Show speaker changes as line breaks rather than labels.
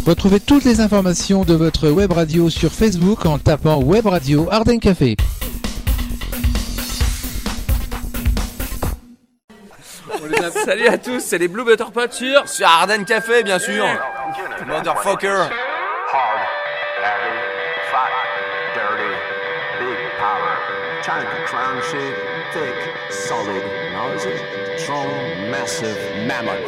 Retrouvez toutes les informations de votre web radio sur Facebook en tapant Web Radio Ardennes Café.
Salut à tous, c'est les Blue Butter Pots sur Ardennes Café, bien sûr. Motherfucker.
Hard, heavy, fat, dirty, big power. Trying to crown shit, thick, solid. Now is it? Strong, massive, mammoth.